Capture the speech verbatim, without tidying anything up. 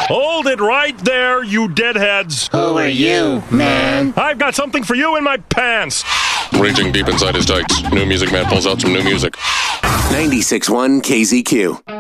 Hold it right there, you deadheads. Who are you, man? I've got something for you in my pants. Raging deep inside his tights, New Music Man pulls out some new music. ninety-six point one K Z Q.